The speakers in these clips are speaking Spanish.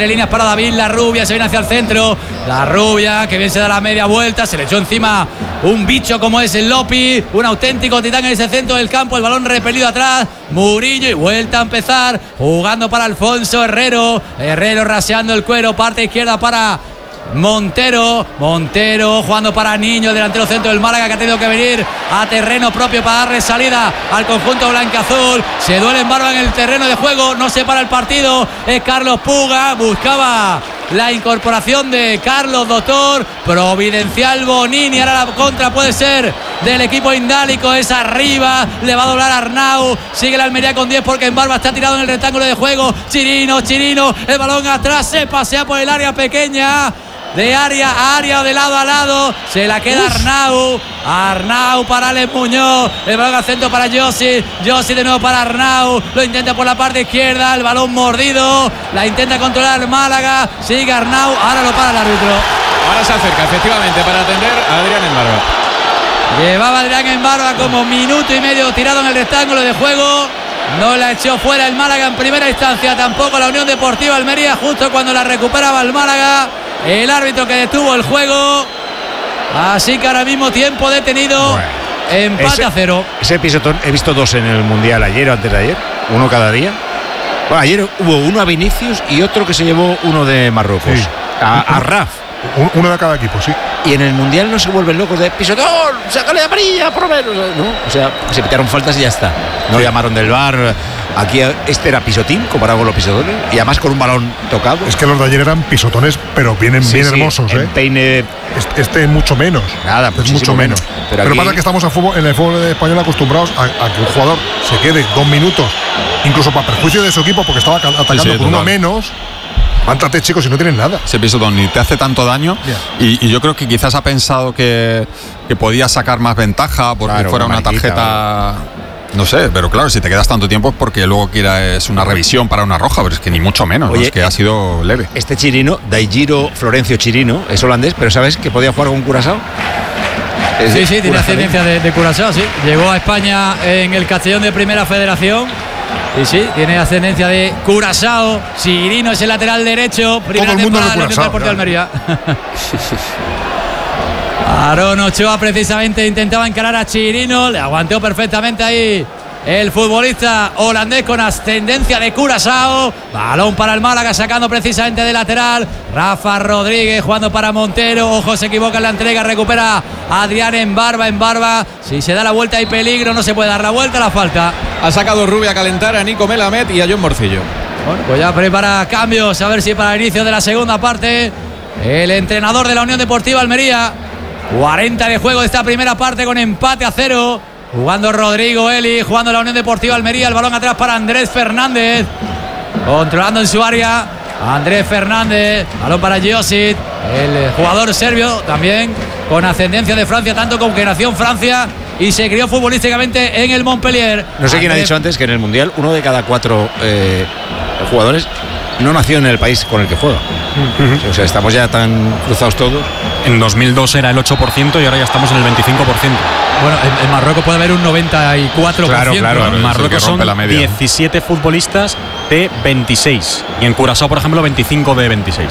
entre líneas para David, la rubia, se viene hacia el centro, la rubia, que bien se da la media vuelta, se le echó encima un bicho como es el Lopi, un auténtico titán en ese centro del campo, el balón repelido atrás, Murillo y vuelta a empezar, jugando para Alfonso Herrero raseando el cuero, parte izquierda para Montero jugando para Niño, el delantero centro del Málaga, que ha tenido que venir a terreno propio para darle salida al conjunto blanquiazul. Se duele en Barba en el terreno de juego, no se para el partido, es Carlos Puga, buscaba la incorporación de Carlos Doctor, providencial Bonini, ahora la contra puede ser del equipo indálico, es arriba, le va a doblar Arnau, sigue la Almería con 10 porque en Barba está tirado en el rectángulo de juego, Chirino, el balón atrás, se pasea por el área pequeña, de área a área o de lado a lado, se la queda Arnau para Alex Muñoz, el balón al centro para Josi de nuevo para Arnau, lo intenta por la parte izquierda, el balón mordido, la intenta controlar Málaga, sigue Arnau, ahora lo para el árbitro. Ahora se acerca efectivamente para atender a Adrián Embarba. Llevaba Adrián Embarba como minuto y medio tirado en el rectángulo de juego. No la echó fuera el Málaga en primera instancia, tampoco la Unión Deportiva Almería, justo cuando la recuperaba el Málaga. El árbitro que detuvo el juego. Así que ahora mismo tiempo detenido. Bueno, empate a 0. Ese pisotón he visto 2 en el Mundial ayer o antes de ayer. Uno cada día. Bueno, ayer hubo uno a Vinicius y otro que se llevó uno de Marruecos. Sí. A Raf. Uno de cada equipo, sí. Y en el Mundial no se vuelven locos de pisotón, sácale amarilla por lo menos, ¿no? O sea, se pitaron faltas y ya está. No llamaron del VAR. Aquí este era pisotín comparado con los pisotones y además con un balón tocado. Es que los de ayer eran pisotones, pero vienen bien hermosos, ¿eh? Peine. Este mucho menos. Nada, es mucho menos. Pero aquí pasa que estamos en el fútbol español acostumbrados a que un jugador se quede 2 minutos, incluso para perjuicio de su equipo, porque estaba atacando con uno menos. Mántate, chicos, si no tienes nada. Ese pisotón ni te hace tanto daño. Y yo creo que quizás ha pensado que podía sacar más ventaja porque fuera una tarjeta. No sé, pero claro, si te quedas tanto tiempo es porque luego quieres una revisión para una roja, pero es que ni mucho menos. Oye, ¿no? Es que ha sido leve. Este Chirino, Daigiro Florencio Chirino, es holandés, pero ¿sabes que podía jugar con Curazao? Sí, tiene ascendencia de Curazao, sí. Llegó a España en el Castellón de Primera Federación. Y sí, tiene ascendencia de Curazao. Chirino es el lateral derecho. Primera temporada de la Unión Deportiva Almería. Aarón Ochoa precisamente intentaba encarar a Chirino, le aguantó perfectamente ahí el futbolista holandés con ascendencia de Curazao. Balón para el Málaga, sacando precisamente de lateral. Rafa Rodríguez jugando para Montero. Ojo, se equivoca en la entrega, recupera a Adrián Embarba. Si se da la vuelta hay peligro, no se puede dar la vuelta, la falta. Ha sacado Rubia a calentar a Nico Melamed y a John Morcillo. Bueno, pues ya prepara cambios, a ver si para el inicio de la segunda parte el entrenador de la Unión Deportiva Almería. 40 de juego de esta primera parte con empate a 0. Jugando Rodrigo Eli, jugando la Unión Deportiva Almería. El balón atrás para Andrés Fernández. Controlando en su área Andrés Fernández. Balón para Josic, el jugador serbio también con ascendencia de Francia, tanto como que nació en Francia y se crió futbolísticamente en el Montpellier. No sé quién ha dicho antes que en el Mundial 1 de cada 4 jugadores no nació en el país con el que juega. O sea, estamos ya tan cruzados todos. En 2002 era el 8% y ahora ya estamos en el 25%. Bueno, en Marruecos puede haber un 94%. Claro. En Marruecos son 17 futbolistas de 26. Y en Curazao, por ejemplo, 25 de 26.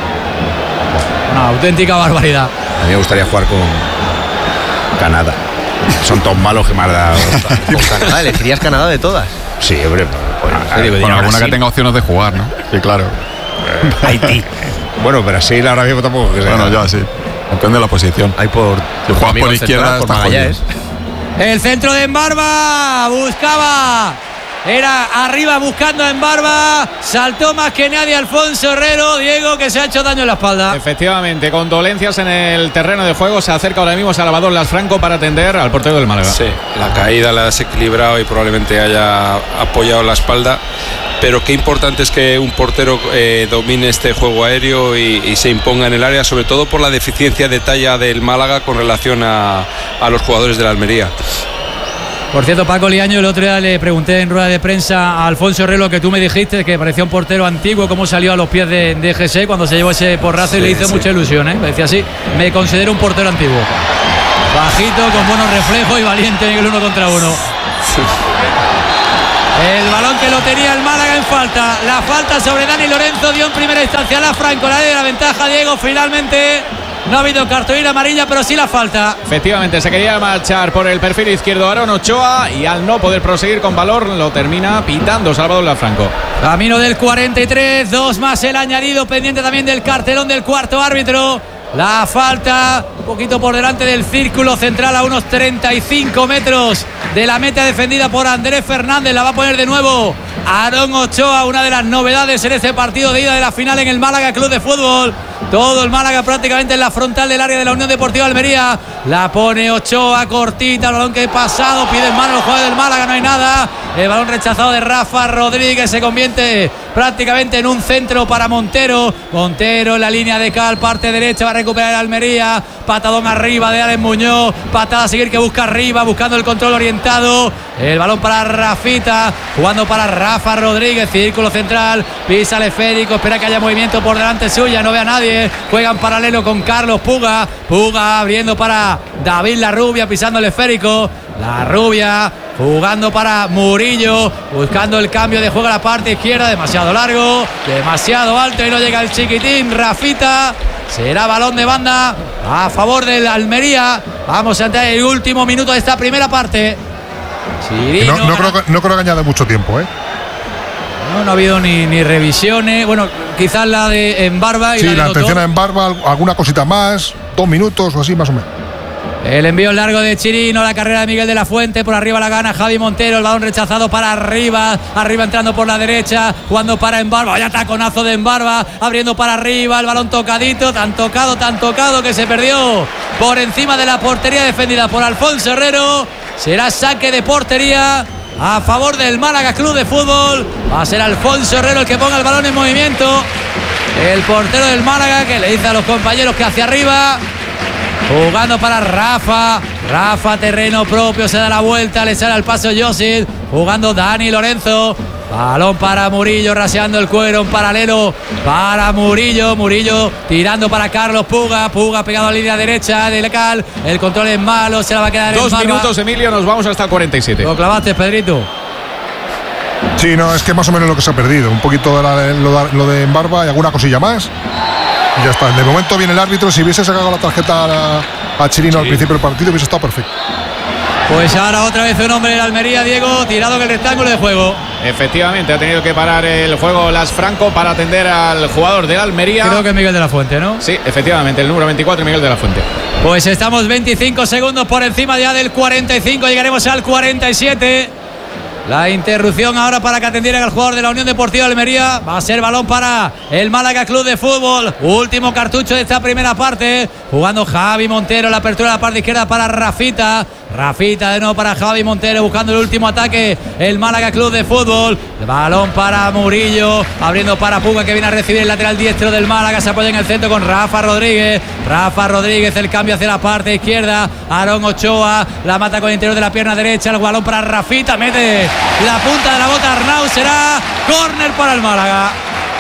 Una auténtica barbaridad. A mí me gustaría jugar con Canadá. Son todos malos que me has dado. Con Canadá, elegirías Canadá de todas. Sí, hombre. Con alguna que tenga opciones de jugar, ¿no? Sí, claro. Haití. Bueno, Brasil ahora mismo tampoco. Bueno, ya sí. Depende de la posición. Hay por. Si juegas por izquierda, por Magallanes. El centro de Embarba. Buscaba. Era arriba buscando a Embarba. Saltó más que nadie Alfonso Herrero. Diego, que se ha hecho daño en la espalda. Efectivamente, con dolencias en el terreno de juego. Se acerca ahora mismo Salvador Lasfranco para atender al portero del Málaga. Sí, la caída la ha desequilibrado y probablemente haya apoyado la espalda. Pero qué importante es que un portero domine este juego aéreo y se imponga en el área, sobre todo por la deficiencia de talla del Málaga con relación a los jugadores de la Almería. Por cierto, Paco Liaño, el otro día le pregunté en rueda de prensa a Alfonso Herrero, que tú me dijiste que parecía un portero antiguo, cómo salió a los pies de GC cuando se llevó ese porrazo, y le hizo mucha ilusión, ¿eh? Me decía así, me considero un portero antiguo. Bajito, con buenos reflejos y valiente en el 1 contra 1. El balón que lo tenía el Málaga en falta. La falta sobre Dani Lorenzo dio en primera instancia a la Franco. La de la ventaja, Diego. Finalmente no ha habido cartulina amarilla, pero sí la falta. Efectivamente, se quería marchar por el perfil izquierdo Aaron Ochoa y al no poder proseguir con valor lo termina pitando Salvador Lafranco. Camino del 43, 2 más el añadido, pendiente también del cartelón del cuarto árbitro. La falta, un poquito por delante del círculo central, a unos 35 metros de la meta defendida por Andrés Fernández. La va a poner de nuevo Aaron Ochoa, una de las novedades en este partido de ida de la final en el Málaga Club de Fútbol. Todo el Málaga prácticamente en la frontal del área de la Unión Deportiva Almería. La pone Ochoa, cortita, el balón que ha pasado, pide en mano el jugador del Málaga, no hay nada. El balón rechazado de Rafa Rodríguez se convierte prácticamente en un centro para Montero. Montero en la línea de cal, parte derecha, va a recuperar el Almería. Patadón arriba de Alex Muñoz, patada a seguir que busca arriba, buscando el control orientado. El balón para Rafita, jugando para Rafa Rodríguez, círculo central, pisa el esférico, espera que haya movimiento por delante suya, no ve a nadie. Juega en paralelo con Carlos Puga. Puga abriendo para David Larrubia, pisando el esférico. Larrubia jugando para Murillo, buscando el cambio de juego a la parte izquierda, demasiado largo, demasiado alto y no llega el chiquitín. Rafita, será balón de banda a favor del Almería. Vamos a entrar en el último minuto de esta primera parte. Chirino, no creo que añade mucho tiempo, ¿eh? No ha habido ni revisiones. Bueno, quizás la de Embarba. Sí, la atención a Embarba, alguna cosita más, 2 minutos o así más o menos. El envío largo de Chirino, la carrera de Miguel de la Fuente, por arriba la gana Javi Montero, el balón rechazado para arriba entrando por la derecha, jugando para Embarba, vaya taconazo de Embarba, abriendo para arriba, el balón tocadito, tan tocado que se perdió por encima de la portería defendida por Alfonso Herrero. Será saque de portería a favor del Málaga Club de Fútbol. Va a ser Alfonso Herrero el que ponga el balón en movimiento. El portero del Málaga que le dice a los compañeros que hacia arriba. Jugando para Rafa, terreno propio, se da la vuelta, le sale al paso Josip, jugando Dani Lorenzo, balón para Murillo, raseando el cuero, en paralelo para Murillo tirando para Carlos Puga pegado a línea derecha de Lecal, el control es malo, se la va a quedar 2 minutos, Emilio, nos vamos hasta el 47. Lo clavaste, Pedrito. Sí, no, es que más o menos lo que se ha perdido, un poquito lo de Embarba y alguna cosilla más. Y ya está. De momento viene el árbitro. Si hubiese sacado la tarjeta a Chirino al principio del partido, hubiese estado perfecto. Pues ahora otra vez un hombre del Almería, Diego, tirado en el rectángulo de juego. Efectivamente, ha tenido que parar el juego Las Franco para atender al jugador del Almería. Creo que es Miguel de la Fuente, ¿no? Sí, efectivamente, el número 24, Miguel de la Fuente. Pues estamos 25 segundos por encima ya del 45, llegaremos al 47. La interrupción ahora para que atendieran al jugador de la Unión Deportiva Almería. Va a ser balón para el Málaga Club de Fútbol. Último cartucho de esta primera parte. Jugando Javi Montero. La apertura de la parte izquierda para Rafita. Rafita de nuevo para Javi Montero. Buscando el último ataque. El Málaga Club de Fútbol. Balón para Murillo. Abriendo para Puga que viene a recibir el lateral diestro del Málaga. Se apoya en el centro con Rafa Rodríguez. Rafa Rodríguez. El cambio hacia la parte izquierda. Aaron Ochoa. La mata con el interior de la pierna derecha. El balón para Rafita. Mete la punta de la bota Arnau, será córner para el Málaga.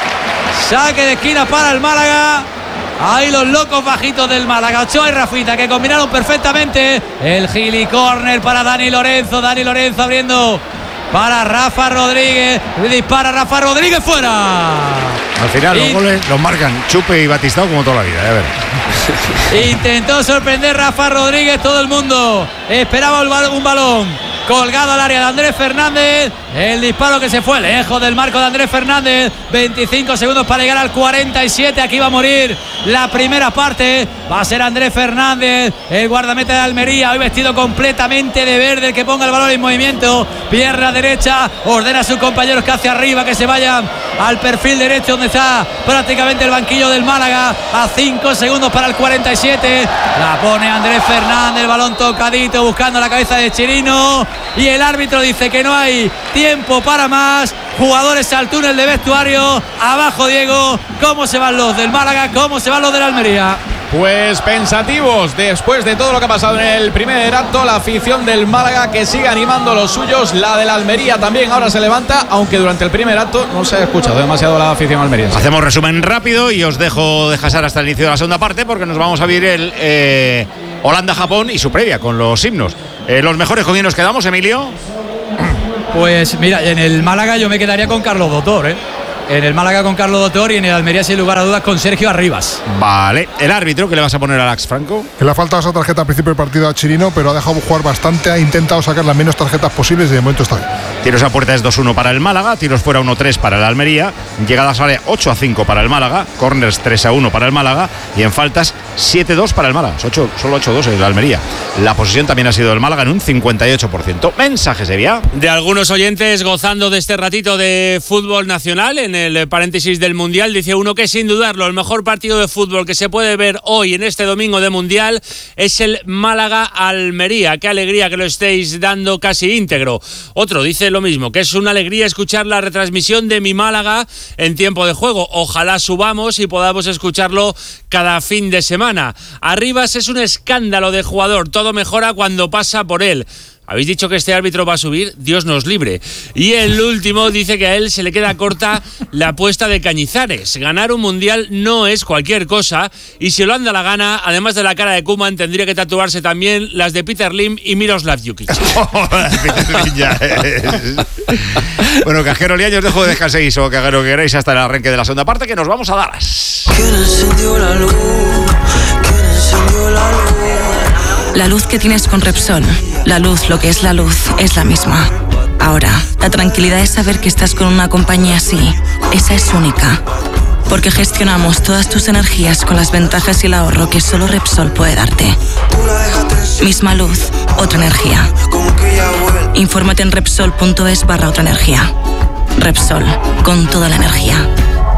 Saque de esquina para el Málaga. Ahí los locos bajitos del Málaga, Ochoa y Rafita, que combinaron perfectamente. El gili córner para Dani Lorenzo. Dani Lorenzo abriendo para Rafa Rodríguez. Dispara Rafa Rodríguez, fuera. Al final los goles los marcan Chupe y Batistao como toda la vida, a ver. Intentó sorprender Rafa Rodríguez, todo el mundo esperaba un balón colgado al área de Andrés Fernández. El disparo que se fue lejos del marco de Andrés Fernández. 25 segundos para llegar al 47. Aquí va a morir la primera parte. Va a ser Andrés Fernández, el guardameta de Almería, hoy vestido completamente de verde, el que ponga el balón en movimiento. Pierna derecha, ordena a sus compañeros que hacia arriba, que se vayan al perfil derecho donde está prácticamente el banquillo del Málaga. A 5 segundos para el 47. La pone Andrés Fernández, el balón tocadito, buscando la cabeza de Chirino. Y el árbitro dice que no hay tiempo para más. Jugadores al túnel de vestuario. Abajo, Diego, ¿cómo se van los del Málaga? ¿Cómo se van los del Almería? Pues pensativos después de todo lo que ha pasado en el primer acto. La afición del Málaga que sigue animando a los suyos. La del Almería también ahora se levanta, aunque durante el primer acto no se ha escuchado demasiado la afición almeriense. Hacemos resumen rápido y os dejo descansar hasta el inicio de la segunda parte, porque nos vamos a vivir el Holanda-Japón y su previa con los himnos. Los mejores con quién nos quedamos, Emilio. Pues mira, en el Málaga yo me quedaría con Carlos Dotor, En el Málaga con Carlos Dotor y en el Almería, sin lugar a dudas, con Sergio Arribas. Vale. ¿El árbitro que le vas a poner a Alex Franco? Que le ha faltado esa tarjeta al principio del partido a Chirino, pero ha dejado jugar bastante, ha intentado sacar las menos tarjetas posibles y de momento está bien. Tiros a puerta es 2-1 para el Málaga, tiros fuera 1-3 para el Almería, llegadas área 8-5 para el Málaga, corners 3-1 para el Málaga y en faltas 7-2 para el Málaga, solo 8-2 en el Almería. La posesión también ha sido del Málaga en un 58%. Mensajes, Evia. De algunos oyentes gozando de este ratito de fútbol nacional en el paréntesis del Mundial. Dice uno que sin dudarlo el mejor partido de fútbol que se puede ver hoy en este domingo de Mundial es el Málaga-Almería. Qué alegría que lo estéis dando casi íntegro. Otro dice lo mismo, que es una alegría escuchar la retransmisión de mi Málaga en tiempo de juego. Ojalá subamos y podamos escucharlo cada fin de semana. Arribas es un escándalo de jugador, todo mejora cuando pasa por él. ¿Habéis dicho que este árbitro va a subir? Dios nos libre. Y el último dice que a él se le queda corta la apuesta de Cañizares. Ganar un mundial no es cualquier cosa y si Holanda la gana, además de la cara de Koeman, tendría que tatuarse también las de Peter Lim y Miroslav Jukic. Bueno, Cajero Lía, yo os dejo de descanséis o Cajero que queréis hasta el arranque de la segunda parte, que nos vamos a Dallas. ¿Quién encendió la luz? ¿Quién encendió la luz? La luz que tienes con Repsol, la luz, lo que es la luz, es la misma. Ahora, la tranquilidad es saber que estás con una compañía así. Esa es única. Porque gestionamos todas tus energías con las ventajas y el ahorro que solo Repsol puede darte. Misma luz, otra energía. Infórmate en Repsol.es/otra energía. Repsol, con toda la energía.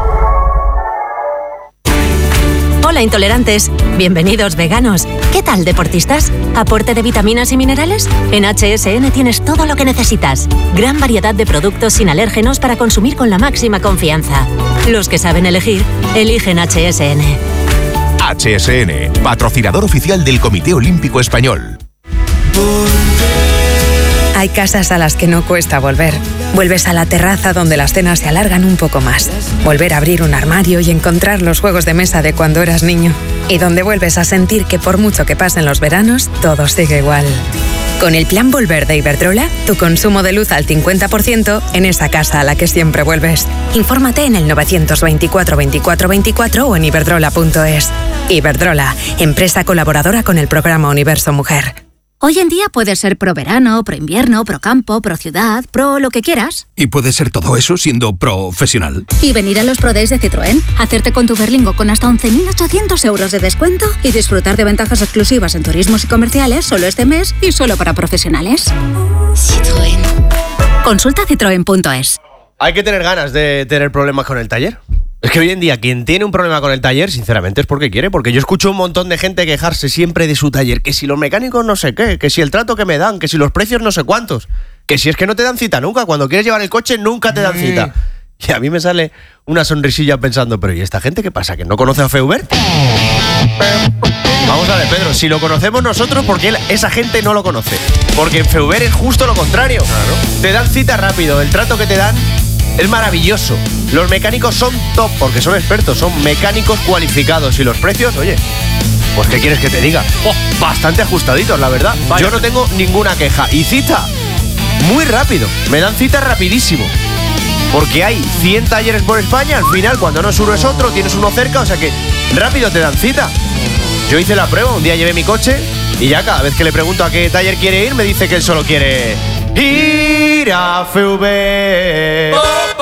Hola intolerantes, bienvenidos veganos. ¿Qué tal deportistas? ¿Aporte de vitaminas y minerales? En HSN tienes todo lo que necesitas. Gran variedad de productos sin alérgenos para consumir con la máxima confianza. Los que saben elegir, eligen HSN. HSN, patrocinador oficial del Comité Olímpico Español. Hay casas a las que no cuesta volver. Vuelves a la terraza donde las cenas se alargan un poco más. Volver a abrir un armario y encontrar los juegos de mesa de cuando eras niño. Y donde vuelves a sentir que por mucho que pasen los veranos, todo sigue igual. Con el plan Volver de Iberdrola, tu consumo de luz al 50% en esa casa a la que siempre vuelves. Infórmate en el 924 24 24 o en iberdrola.es. Iberdrola, empresa colaboradora con el programa Universo Mujer. Hoy en día puedes ser pro verano, pro invierno, pro campo, pro ciudad, pro lo que quieras. Y puedes ser todo eso siendo profesional. Y venir a los Pro Days de Citroën, hacerte con tu Berlingo con hasta 11.800 euros de descuento y disfrutar de ventajas exclusivas en turismos y comerciales solo este mes y solo para profesionales. Citroën. Consulta citroen.es. Hay que tener ganas de tener problemas con el taller. Es que hoy en día quien tiene un problema con el taller, sinceramente es porque quiere, porque yo escucho un montón de gente quejarse siempre de su taller, que si los mecánicos no sé qué, que si el trato que me dan, que si los precios no sé cuántos, que si es que no te dan cita nunca, cuando quieres llevar el coche nunca te dan cita. Y a mí me sale una sonrisilla pensando, pero ¿y esta gente qué pasa? ¿Que no conoce a Feubert? Vamos a ver, Pedro, si lo conocemos nosotros, ¿por qué esa gente no lo conoce? Porque en Feubert es justo lo contrario. Claro. Te dan cita rápido, el trato que te dan es maravilloso. Los mecánicos son top porque son expertos, son mecánicos cualificados y los precios, oye, pues ¿qué quieres que te diga? Bastante ajustaditos, la verdad. Vaya. Yo no tengo ninguna queja. Y cita, muy rápido. Me dan cita rapidísimo. Porque hay 100 talleres por España, al final cuando no es uno es otro, tienes uno cerca, o sea que rápido te dan cita. Yo hice la prueba, un día llevé mi coche y ya cada vez que le pregunto a qué taller quiere ir, me dice que él solo quiere ir a Feubert.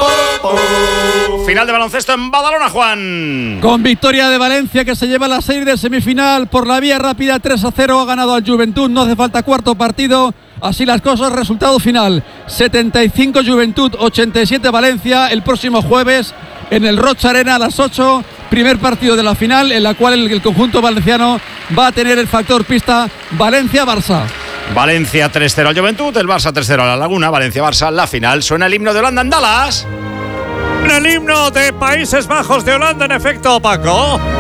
Final de baloncesto en Badalona, Juan. Con victoria de Valencia, que se lleva la serie de semifinal por la vía rápida, 3-0, ha ganado al Juventud, no hace falta cuarto partido. Así las cosas, resultado final 75 Juventud, 87 Valencia. El próximo jueves en el Rocha Arena a las 8, primer partido de la final, en la cual el conjunto valenciano va a tener el factor pista Valencia-Barça. Valencia 3-0 al Juventud, el Barça 3-0 a la Laguna, Valencia-Barça, la final. Suena el himno de Holanda en Dallas. El himno de Países Bajos de Holanda, en efecto, Paco.